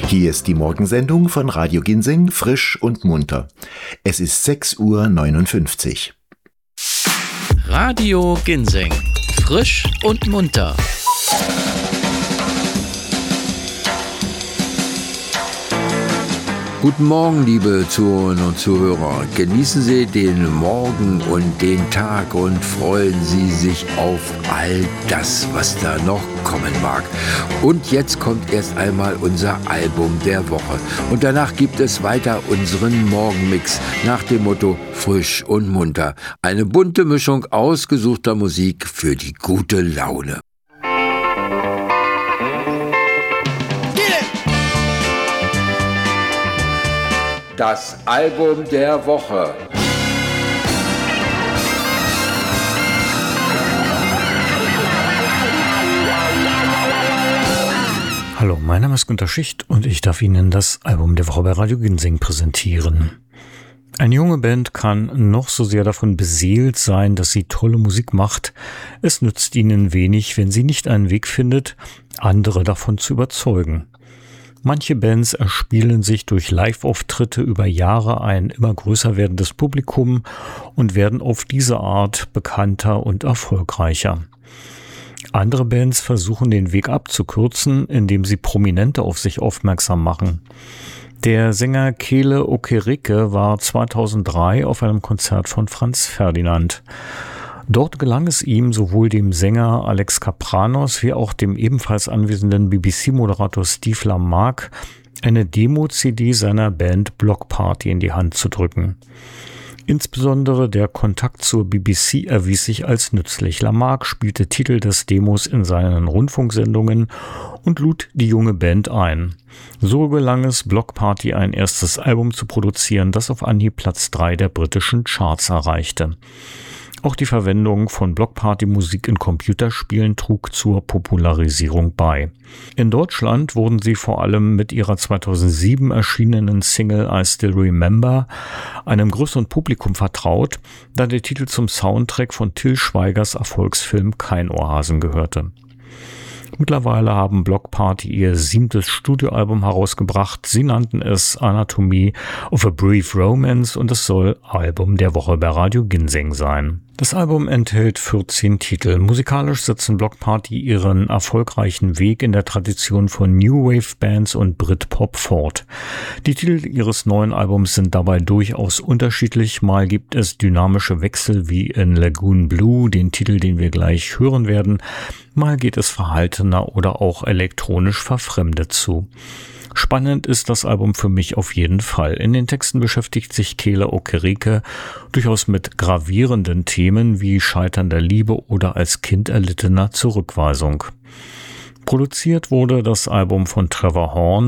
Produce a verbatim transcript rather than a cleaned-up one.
Hier ist die Morgensendung von Radio Ginseng, frisch und munter. Es ist sechs Uhr neunundfünfzig. Radio Ginseng, frisch und munter. Guten Morgen, liebe Zuhörerinnen und Zuhörer. Genießen Sie den Morgen und den Tag und freuen Sie sich auf all das, was da noch kommen mag. Und jetzt kommt erst einmal unser Album der Woche. Und danach gibt es weiter unseren Morgenmix nach dem Motto frisch und munter. Eine bunte Mischung ausgesuchter Musik für die gute Laune. Das Album der Woche. Hallo, mein Name ist Günter Schicht und ich darf Ihnen das Album der Woche bei Radio Ginseng präsentieren. Eine junge Band kann noch so sehr davon beseelt sein, dass sie tolle Musik macht. Es nützt ihnen wenig, wenn sie nicht einen Weg findet, andere davon zu überzeugen. Manche Bands erspielen sich durch Live-Auftritte über Jahre ein immer größer werdendes Publikum und werden auf diese Art bekannter und erfolgreicher. Andere Bands versuchen den Weg abzukürzen, indem sie Prominente auf sich aufmerksam machen. Der Sänger Kele Okereke war zweitausenddrei auf einem Konzert von Franz Ferdinand. Dort gelang es ihm, sowohl dem Sänger Alex Kapranos wie auch dem ebenfalls anwesenden B B C-Moderator Steve Lamarck eine Demo-C D seiner Band Block Party in die Hand zu drücken. Insbesondere der Kontakt zur B B C erwies sich als nützlich. Lamarck spielte Titel des Demos in seinen Rundfunksendungen und lud die junge Band ein. So gelang es Block Party, ein erstes Album zu produzieren, das auf Anhieb Platz drei der britischen Charts erreichte. Auch die Verwendung von Blockparty-Musik in Computerspielen trug zur Popularisierung bei. In Deutschland wurden sie vor allem mit ihrer zweitausendsieben erschienenen Single I Still Remember einem größeren Publikum vertraut, da der Titel zum Soundtrack von Til Schweigers Erfolgsfilm Kein Ohrhasen gehörte. Mittlerweile haben Block Party ihr siebtes Studioalbum herausgebracht. Sie nannten es Anatomy of a Brief Romance und es soll Album der Woche bei Radio Ginseng sein. Das Album enthält vierzehn Titel. Musikalisch setzen Block Party ihren erfolgreichen Weg in der Tradition von New Wave Bands und Britpop fort. Die Titel ihres neuen Albums sind dabei durchaus unterschiedlich. Mal gibt es dynamische Wechsel wie in Lagoon Blue, den Titel, den wir gleich hören werden. Mal geht es verhaltener oder auch elektronisch verfremdet zu. Spannend ist das Album für mich auf jeden Fall. In den Texten beschäftigt sich Kele Okereke durchaus mit gravierenden Themen wie scheiternder Liebe oder als Kind erlittener Zurückweisung. Produziert wurde das Album von Trevor Horn,